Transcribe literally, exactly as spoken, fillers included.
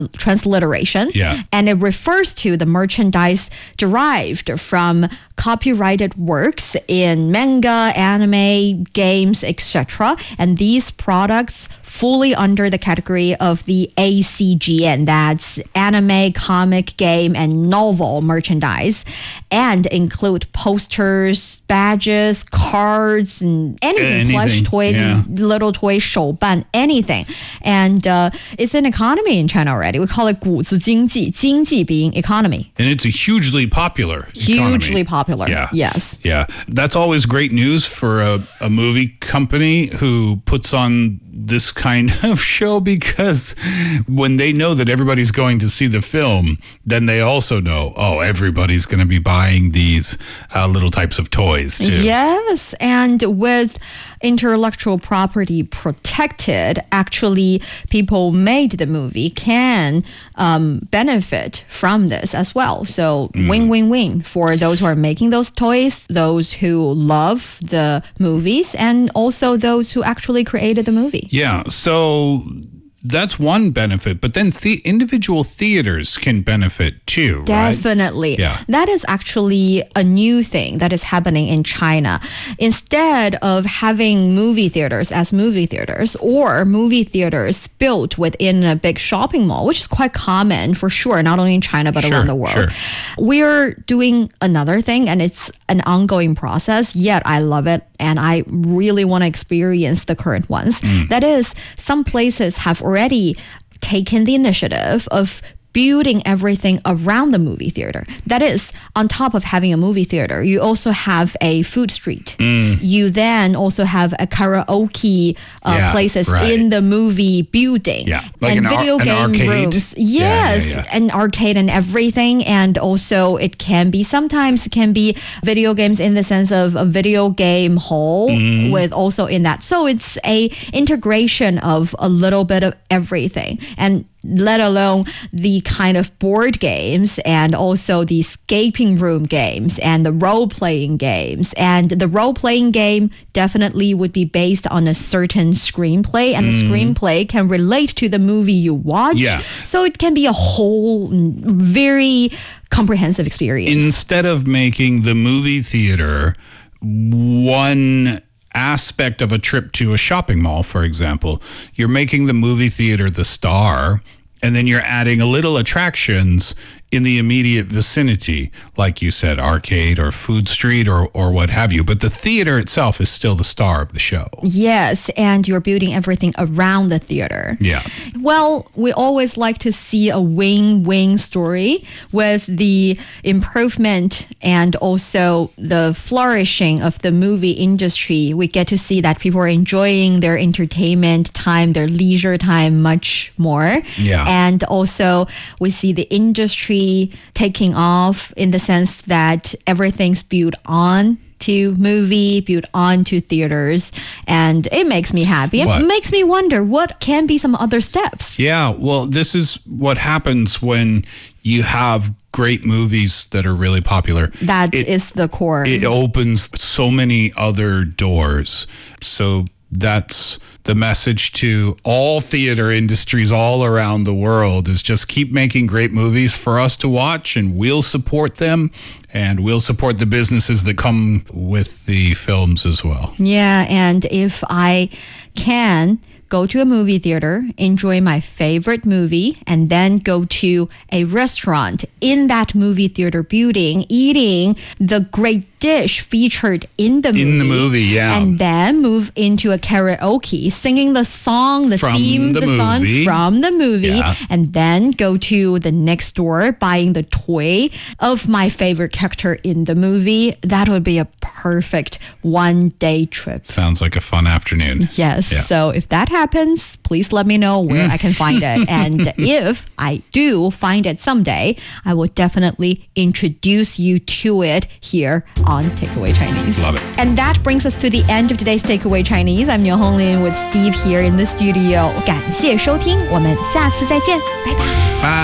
transliteration. Yeah. And it refers to the merchandise derived from copyrighted works in manga, anime, games, et cetera. And these products fully under the category of the A C G N, that's anime, comic, game, and novel merchandise, and include posters, badges, cards, and anything, anything plush toy, yeah. little toy, 手办, anything. And uh, it's an economy in China already. We call it 股子经济, 经济 being economy. And it's a hugely popular Hugely economy. popular. Yeah. Yes. Yeah. That's always great news for a, a movie company who puts on this kind of show, because when they know that everybody's going to see the film, then they also know, oh, everybody's going to be buying these uh, little types of toys too. Yes, and with intellectual property protected, actually people made the movie can um, benefit from this as well. So mm. win, win, win for those who are making those toys, those who love the movies, and also those who actually created the movie. Yeah, so that's one benefit, but then the individual theaters can benefit too, Definitely. Right? Yeah. That is actually a new thing that is happening in China. Instead of having movie theaters as movie theaters or movie theaters built within a big shopping mall, which is quite common for sure, not only in China but sure, around the world. Sure. We're doing another thing, and it's an ongoing process, yet I love it and I really want to experience the current ones. Mm. That is, some places have already taken the initiative of building everything around the movie theater. That is, on top of having a movie theater, you also have a food street. Mm. You then also have a karaoke uh, yeah, places right. in the movie building. Yeah, like and an, video ar- game an arcade. rooms. Yes, yeah, yeah, yeah. an arcade and everything. And also it can be, sometimes it can be video games in the sense of a video game hall mm. with also in that. So it's a integration of a little bit of everything. And let alone the kind of board games and also the escaping room games and the role-playing games. And the role-playing game definitely would be based on a certain screenplay, and mm. the screenplay can relate to the movie you watch. Yeah. So it can be a whole very comprehensive experience. Instead of making the movie theater one aspect of a trip to a shopping mall, for example, you're making the movie theater the star, and then you're adding a little attractions in the immediate vicinity, like you said, arcade or food street or, or what have you. But the theater itself is still the star of the show. Yes, and you're building everything around the theater. Yeah. Well, we always like to see a win-win story with the improvement and also the flourishing of the movie industry. We get to see that people are enjoying their entertainment time, their leisure time much more. Yeah. And also we see the industry taking off in the sense that everything's built on to movie, built on to theaters, and it makes me happy. What? It makes me wonder what can be some other steps. Yeah, well, this is what happens when you have great movies that are really popular. That it, is the core. It opens so many other doors. So that's the message to all theater industries all around the world, is just keep making great movies for us to watch, and we'll support them, and we'll support the businesses that come with the films as well. Yeah, and if I can go to a movie theater, enjoy my favorite movie, and then go to a restaurant in that movie theater building, eating the great dish featured in the movie. In the movie, yeah. And then move into a karaoke, singing the song, the from theme, the, the movie. song from the movie, yeah. and then go to the next door, buying the toy of my favorite character in the movie. That would be a perfect one-day trip. Sounds like a fun afternoon. Yes. Yeah. So if that happens, please let me know where I can find it. And if I do find it someday, I will definitely introduce you to it here on Takeaway Chinese. Love it. And that brings us to the end of today's Takeaway Chinese. I'm Niu Honglin with Steve here in the studio. 感谢收听，我们下次再见，拜拜。 Bye.